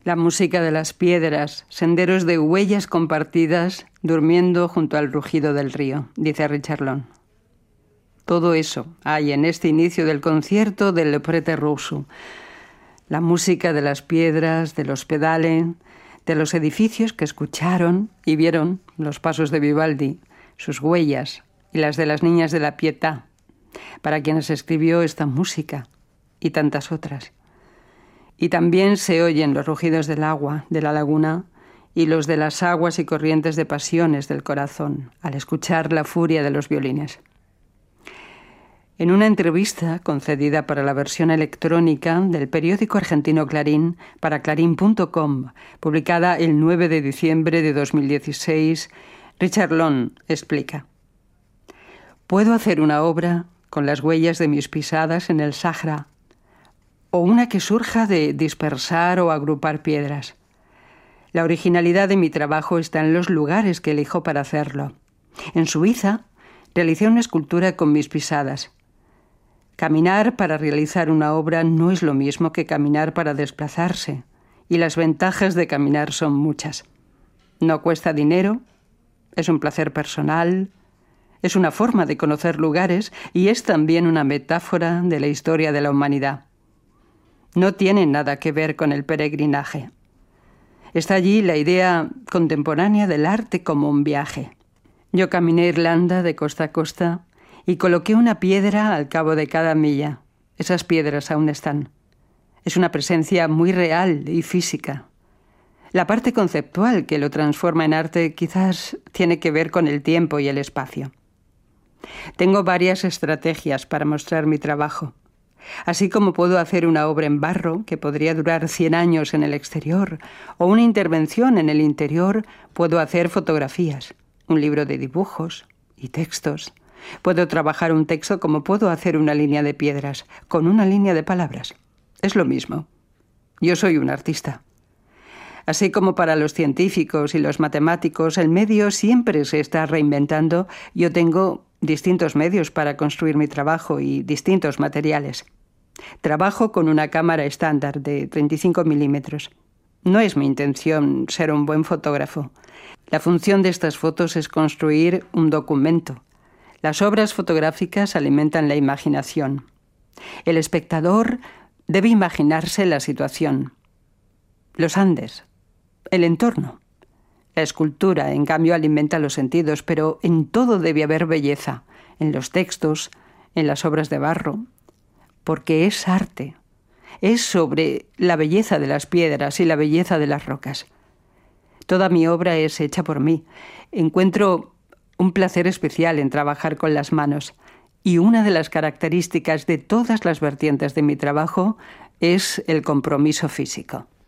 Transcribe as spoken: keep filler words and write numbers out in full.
La música de las piedras, senderos de huellas compartidas, durmiendo junto al rugido del río, dice Richard Long. Todo eso hay en este inicio del concierto del Le Prete Russe. La música de las piedras, de los pedales, de los edificios que escucharon y vieron los pasos de Vivaldi, sus huellas y las de las niñas de la Pietà, para quienes escribió esta música y tantas otras. Y también se oyen los rugidos del agua, de la laguna, y los de las aguas y corrientes de pasiones del corazón, al escuchar la furia de los violines. En una entrevista concedida para la versión electrónica del periódico argentino Clarín para clarín punto com, publicada el nueve de diciembre de dos mil dieciséis, Richard Long explica: «Puedo hacer una obra con las huellas de mis pisadas en el Sahara, o una que surja de dispersar o agrupar piedras. La originalidad de mi trabajo está en los lugares que elijo para hacerlo. En Suiza realicé una escultura con mis pisadas. Caminar para realizar una obra no es lo mismo que caminar para desplazarse, y las ventajas de caminar son muchas. No cuesta dinero, es un placer personal, es una forma de conocer lugares y es también una metáfora de la historia de la humanidad. No tiene nada que ver con el peregrinaje. Está allí la idea contemporánea del arte como un viaje. Yo caminé Irlanda de costa a costa y coloqué una piedra al cabo de cada milla. Esas piedras aún están. Es una presencia muy real y física. La parte conceptual que lo transforma en arte quizás tiene que ver con el tiempo y el espacio. Tengo varias estrategias para mostrar mi trabajo. Así como puedo hacer una obra en barro que podría durar cien años en el exterior o una intervención en el interior, puedo hacer fotografías, un libro de dibujos y textos. Puedo trabajar un texto como puedo hacer una línea de piedras, con una línea de palabras. Es lo mismo. Yo soy un artista. Así como para los científicos y los matemáticos el medio siempre se está reinventando, yo tengo distintos medios para construir mi trabajo y distintos materiales. Trabajo con una cámara estándar de treinta y cinco milímetros. No es mi intención ser un buen fotógrafo. La función de estas fotos es construir un documento. Las obras fotográficas alimentan la imaginación. El espectador debe imaginarse la situación. Los Andes, el entorno. La escultura, en cambio, alimenta los sentidos, pero en todo debe haber belleza, en los textos, en las obras de barro, porque es arte. Es sobre la belleza de las piedras y la belleza de las rocas. Toda mi obra es hecha por mí. Encuentro un placer especial en trabajar con las manos, y una de las características de todas las vertientes de mi trabajo es el compromiso físico.